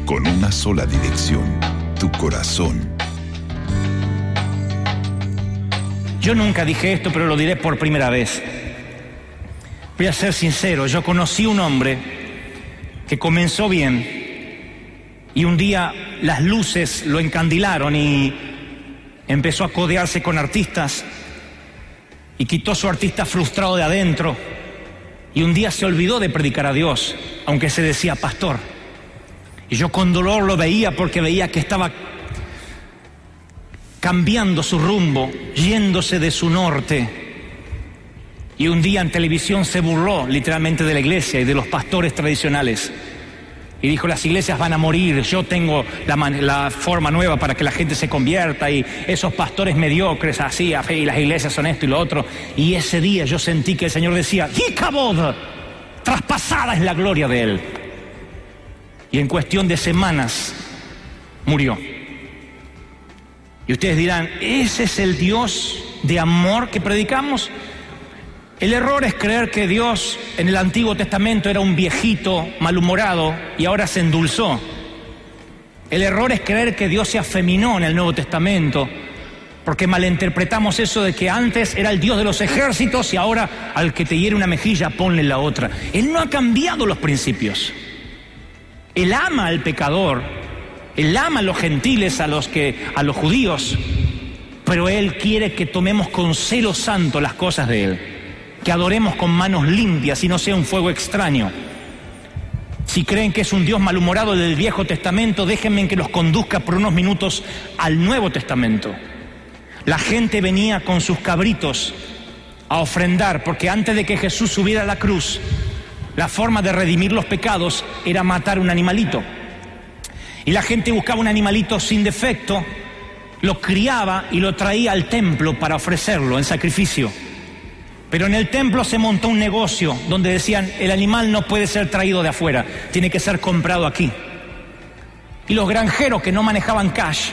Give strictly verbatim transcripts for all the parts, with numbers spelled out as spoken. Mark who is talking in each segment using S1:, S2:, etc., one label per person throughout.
S1: con una sola dirección, tu corazón.
S2: Yo nunca dije esto, pero lo diré por primera vez. Voy a ser sincero, yo conocí un hombre que comenzó bien y un día las luces lo encandilaron y empezó a codearse con artistas y quitó su artista frustrado de adentro y un día se olvidó de predicar a Dios, aunque se decía pastor. Y yo con dolor lo veía porque veía que estaba cambiando su rumbo, yéndose de su norte. Y un día en televisión se burló literalmente de la iglesia y de los pastores tradicionales. Y dijo, las iglesias van a morir, yo tengo la, man- la forma nueva para que la gente se convierta y esos pastores mediocres así, y las iglesias son esto y lo otro. Y ese día yo sentí que el Señor decía, ¡Hikabod! Traspasada es la gloria de Él. Y en cuestión de semanas murió. Y ustedes dirán, ¿ese es el Dios de amor que predicamos? El error es creer que Dios en el Antiguo Testamento era un viejito malhumorado y ahora se endulzó. El error es creer que Dios se afeminó en el Nuevo Testamento, porque malinterpretamos eso de que antes era el Dios de los ejércitos y ahora al que te hiere una mejilla ponle la otra. Él no ha cambiado los principios. Él ama al pecador, Él ama a los gentiles, a los, que, a los judíos, pero Él quiere que tomemos con celo santo las cosas de Él, que adoremos con manos limpias y no sea un fuego extraño. Si creen que es un Dios malhumorado del Viejo Testamento, déjenme que los conduzca por unos minutos al Nuevo Testamento. La gente venía con sus cabritos a ofrendar, porque antes de que Jesús subiera a la cruz, la forma de redimir los pecados era matar un animalito. Y la gente buscaba un animalito sin defecto, lo criaba y lo traía al templo para ofrecerlo en sacrificio. Pero en el templo se montó un negocio donde decían, el animal no puede ser traído de afuera, tiene que ser comprado aquí. Y los granjeros que no manejaban cash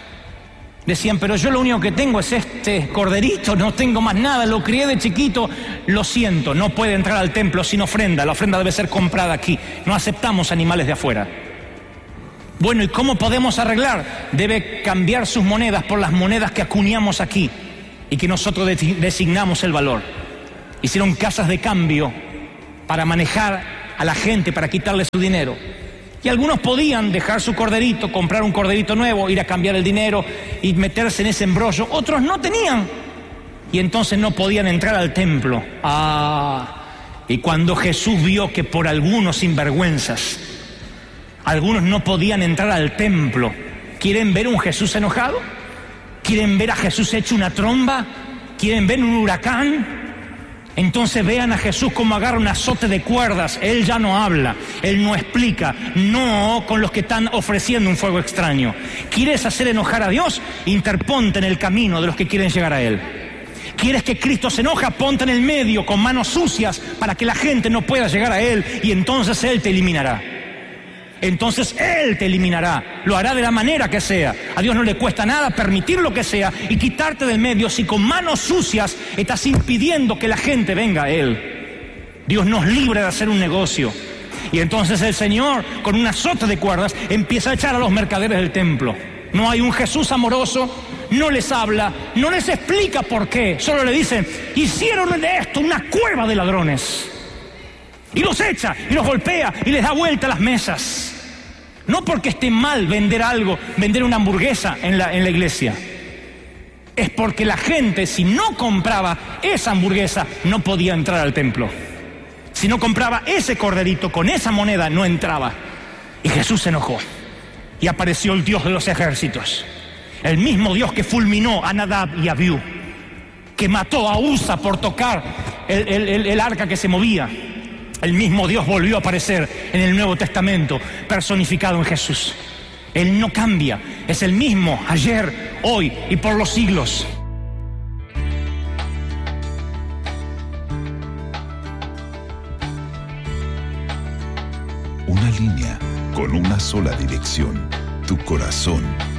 S2: decían, pero yo lo único que tengo es este corderito, no tengo más nada, lo crié de chiquito, lo siento, no puede entrar al templo sin ofrenda, la ofrenda debe ser comprada aquí, no aceptamos animales de afuera. Bueno, ¿y cómo podemos arreglar? Debe cambiar sus monedas por las monedas que acuñamos aquí y que nosotros designamos el valor. Hicieron casas de cambio para manejar a la gente, para quitarle su dinero. Y algunos podían dejar su corderito, comprar un corderito nuevo, ir a cambiar el dinero y meterse en ese embrollo. Otros no tenían. Y entonces no podían entrar al templo. Ah, y cuando Jesús vio que por algunos sinvergüenzas, algunos no podían entrar al templo, ¿quieren ver un Jesús enojado? ¿Quieren ver a Jesús hecho una tromba? ¿Quieren ver un huracán? Entonces vean a Jesús como agarra un azote de cuerdas. Él ya no habla, Él no explica, no con los que están ofreciendo un fuego extraño. ¿Quieres hacer enojar a Dios? Interponte en el camino de los que quieren llegar a Él. ¿Quieres que Cristo se enoja? Ponte en el medio con manos sucias para que la gente no pueda llegar a Él y entonces Él te eliminará. Entonces Él te eliminará, lo hará de la manera que sea. A Dios no le cuesta nada permitir lo que sea y quitarte del medio si con manos sucias estás impidiendo que la gente venga a Él. Dios nos libre de hacer un negocio. Y entonces el Señor, con un azote de cuerdas, empieza a echar a los mercaderes del templo. No hay un Jesús amoroso, no les habla, no les explica por qué. Solo le dicen, hicieron de esto una cueva de ladrones. Y los echa, y los golpea, y les da vuelta a las mesas. No porque esté mal vender algo, vender una hamburguesa en la, en la iglesia. Es porque la gente, si no compraba esa hamburguesa, no podía entrar al templo. Si no compraba ese corderito con esa moneda, no entraba. Y Jesús se enojó. Y apareció el Dios de los ejércitos. El mismo Dios que fulminó a Nadab y a Abiú. Que mató a Usa por tocar el, el, el, el arca que se movía. El mismo Dios volvió a aparecer en el Nuevo Testamento, personificado en Jesús. Él no cambia, es el mismo ayer, hoy y por los siglos.
S1: Una línea con una sola dirección, tu corazón.